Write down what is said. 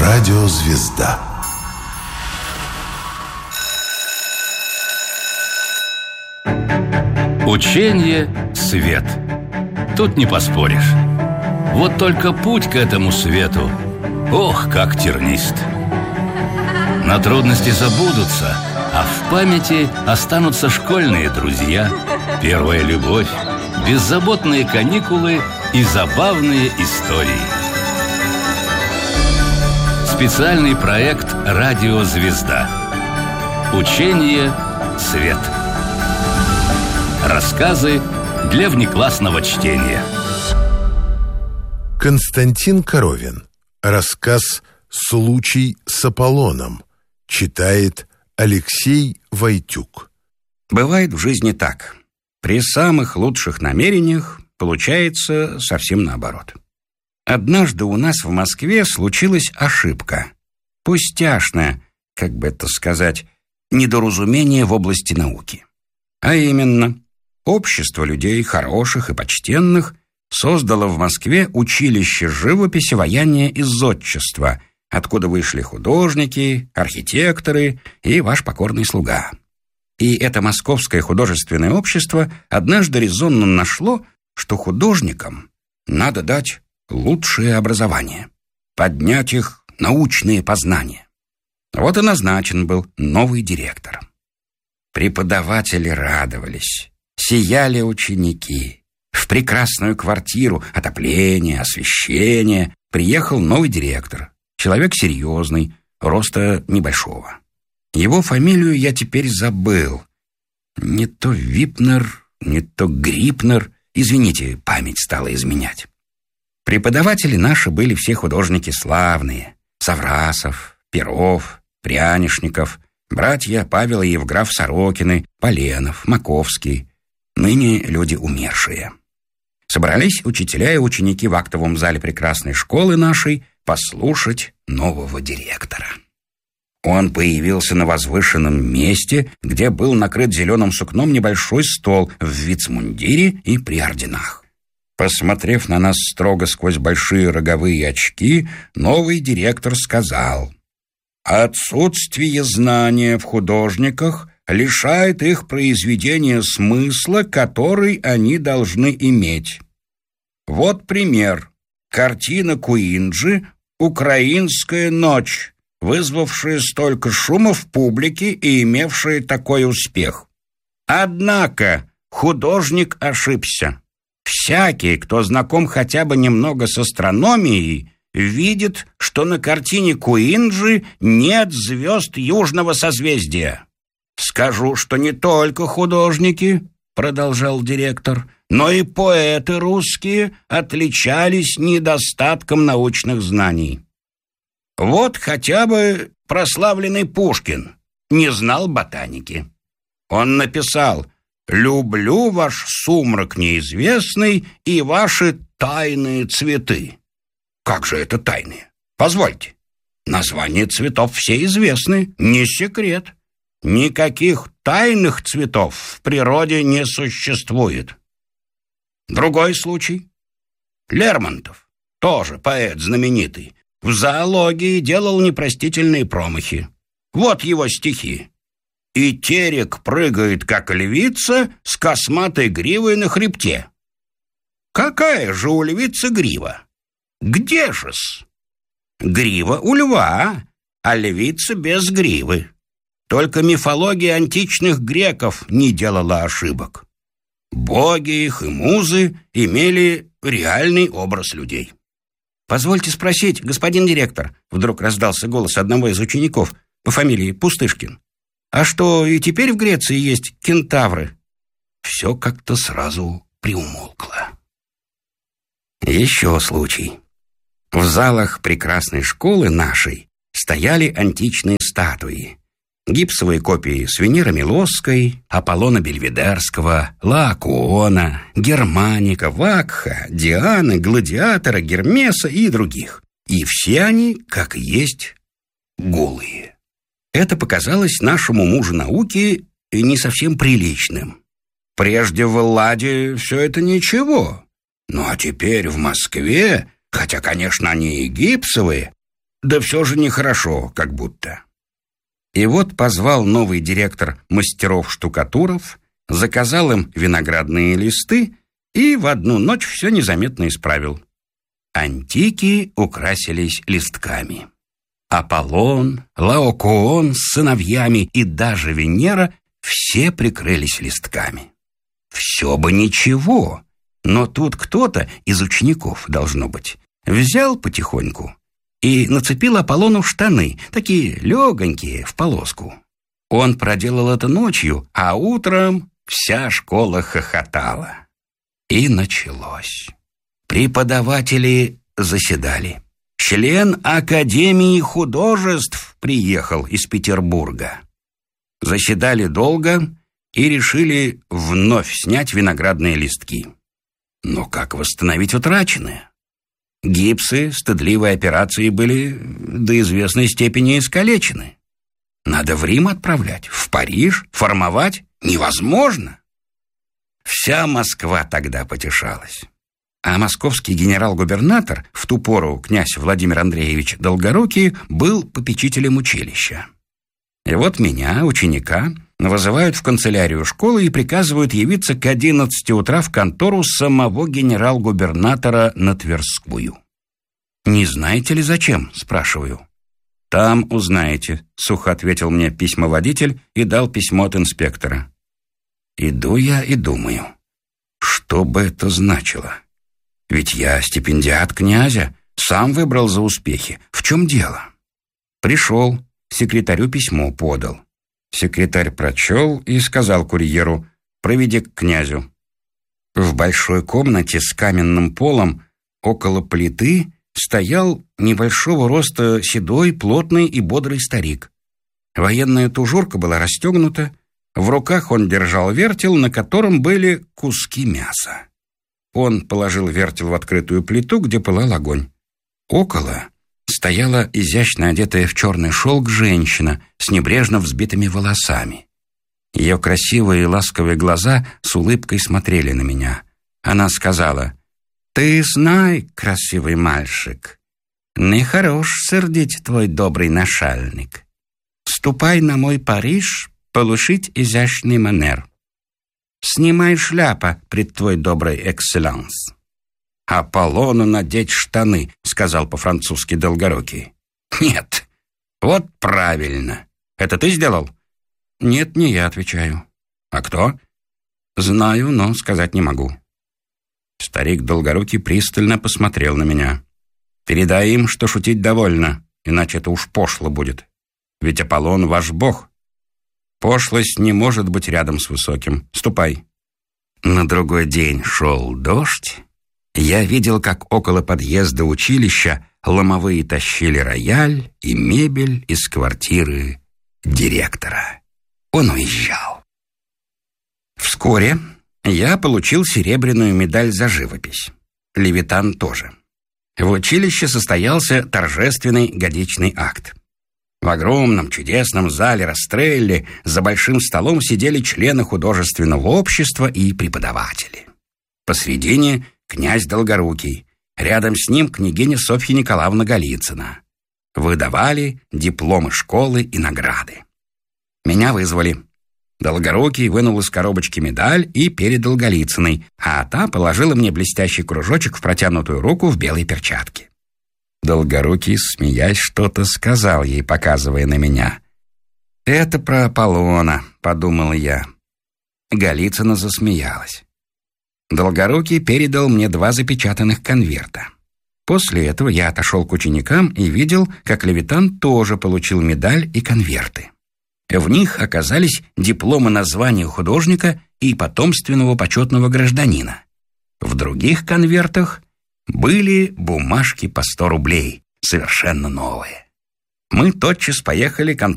Радиозвезда. Учение – свет. Тут не поспоришь. Вот только путь к этому свету, ох, как тернист. На трудности забудутся, а в памяти останутся школьные друзья, первая любовь, беззаботные каникулы и забавные истории. Специальный проект «Радиозвезда». Учение «Свет». Рассказы для внеклассного чтения. Константин Коровин. Рассказ «Случай с Аполлоном». Читает Алексей Войтюк. Бывает в жизни так. При самых лучших намерениях получается совсем наоборот. Однажды у нас в Москве случилась ошибка. Пустяшная, как бы это сказать, недоразумение в области науки. А именно, общество людей хороших и почтенных создало в Москве училище живописи, ваяния и зодчества, откуда вышли художники, архитекторы и ваш покорный слуга. И это Московское художественное общество однажды резонно нашло, что художникам надо дать лучшее образование, поднять их научные познания. Вот и назначен был новый директор. Преподаватели радовались, сияли ученики. В прекрасную квартиру, отопление, освещение, приехал новый директор, человек серьезный, роста небольшого. Его фамилию я теперь забыл. Не то Випнер, не то Грипнер. Извините, память стала изменять. Преподаватели наши были все художники славные. Саврасов, Перов, Прянишников, братья Павел и Евграф Сорокины, Поленов, Маковский. Ныне люди умершие. Собрались учителя и ученики в актовом зале прекрасной школы нашей послушать нового директора. Он появился на возвышенном месте, где был накрыт зеленым сукном небольшой стол в вицмундире и при орденах. Посмотрев на нас строго сквозь большие роговые очки, новый директор сказал: «Отсутствие знания в художниках лишает их произведения смысла, который они должны иметь. Вот пример. Картина Куинджи «Украинская ночь», вызвавшая столько шума в публике и имевшая такой успех. Однако художник ошибся. Всякий, кто знаком хотя бы немного с астрономией, видит, что на картине Куинджи нет звезд южного созвездия. «Скажу, что не только художники, — продолжал директор, — но и поэты русские отличались недостатком научных знаний. Вот хотя бы прославленный Пушкин не знал ботаники. Он написал: «Люблю ваш сумрак неизвестный и ваши тайные цветы». Как же это тайные? Позвольте. Названия цветов все известны, не секрет. Никаких тайных цветов в природе не существует. Другой случай. Лермонтов, тоже поэт знаменитый, в зоологии делал непростительные промахи. Вот его стихи. «И терек прыгает, как львица, с косматой гривой на хребте». Какая же у львицы грива? Где же-с? Грива у льва, а львица без гривы. Только мифология античных греков не делала ошибок. Боги их и музы имели реальный образ людей. «Позвольте спросить, господин директор», — вдруг раздался голос одного из учеников по фамилии Пустышкин, «а что, и теперь в Греции есть кентавры?» Все как-то сразу приумолкло. Еще случай. В залах прекрасной школы нашей стояли античные статуи. Гипсовые копии с Венеры Милосской, Аполлона Бельведерского, Лаокоона, Германика, Вакха, Дианы, Гладиатора, Гермеса и других. И все они, как есть, голые. Это показалось нашему мужу науки не совсем приличным. Прежде в Элладе все это ничего. Ну а теперь в Москве, хотя, конечно, они и гипсовые, да все же нехорошо, как будто. И вот позвал новый директор мастеров-штукатуров, заказал им виноградные листы и в одну ночь все незаметно исправил. Антики украсились листками. Аполлон, Лаокоон с сыновьями и даже Венера все прикрылись листками. Все бы ничего, но тут кто-то из учеников, должно быть, взял потихоньку и нацепил Аполлону штаны, такие легонькие, в полоску. Он проделал это ночью, а утром вся школа хохотала. И началось. Преподаватели заседали. Член Академии художеств приехал из Петербурга. Заседали долго и решили вновь снять виноградные листки. Но как восстановить утраченное? Гипсы, стыдливые операции были до известной степени искалечены. Надо в Рим отправлять, в Париж, формовать невозможно. Вся Москва тогда потешалась. А московский генерал-губернатор, в ту пору князь Владимир Андреевич Долгорукий, был попечителем училища. И вот меня, ученика, вызывают в канцелярию школы и приказывают явиться к 11 утра в контору самого генерал-губернатора на Тверскую. «Не знаете ли зачем?» – спрашиваю. «Там узнаете», – сухо ответил мне письмоводитель и дал письмо от инспектора. Иду я и думаю, что бы это значило? Ведь я стипендиат князя, сам выбрал за успехи. В чем дело? Пришел, секретарю письмо подал. Секретарь прочел и сказал курьеру: «Проведи к князю». В большой комнате с каменным полом около плиты стоял небольшого роста седой, плотный и бодрый старик. Военная тужурка была расстегнута, в руках он держал вертел, на котором были куски мяса. Он положил вертел в открытую плиту, где пылал огонь. Около стояла изящно одетая в черный шелк женщина с небрежно взбитыми волосами. Ее красивые и ласковые глаза с улыбкой смотрели на меня. Она сказала: «Ты знай, красивый мальчик, нехорош сердить твой добрый начальник. Ступай на мой Париж получить изящный манер. Снимай шляпа пред твой добрый экселленс». «Аполлону надеть штаны», — сказал по-французски Долгорукий. «Нет, вот правильно. Это ты сделал?» «Нет, не я», — отвечаю. «А кто?» «Знаю, но сказать не могу». Старик Долгорукий пристально посмотрел на меня. «Передай им, что шутить довольно, иначе это уж пошло будет. Ведь Аполлон ваш бог. Пошлость не может быть рядом с высоким. Ступай». На другой день шел дождь. Я видел, как около подъезда училища ломовые тащили рояль и мебель из квартиры директора. Он уезжал. Вскоре я получил серебряную медаль за живопись. Левитан тоже. В училище состоялся торжественный годичный акт. В огромном чудесном зале Растрелли за большим столом сидели члены художественного общества и преподаватели. Посредине князь Долгорукий, рядом с ним княгиня Софья Николаевна Голицына. Выдавали дипломы школы и награды. Меня вызвали. Долгорукий вынул из коробочки медаль и передал Голицыной, а та положила мне блестящий кружочек в протянутую руку в белой перчатке. Долгорукий, смеясь, что-то сказал ей, показывая на меня. «Это про Аполлона», — подумал я. Голицына засмеялась. Долгорукий передал мне 2 запечатанных конверта. После этого я отошел к ученикам и видел, как Левитан тоже получил медаль и конверты. В них оказались дипломы на звание художника и потомственного почетного гражданина. В других конвертах были бумажки по 100 рублей, совершенно новые. Мы тотчас поехали к